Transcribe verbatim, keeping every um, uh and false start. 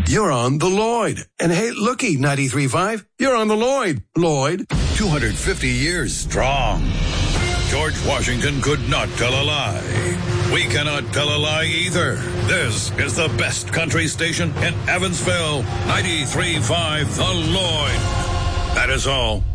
you're on the Lloyd. And hey, looky, ninety-three point five, you're on the Lloyd. Lloyd. two hundred fifty years strong. George Washington could not tell a lie. We cannot tell a lie either. This is the best country station in Evansville. ninety-three point five, The Lloyd. That is all.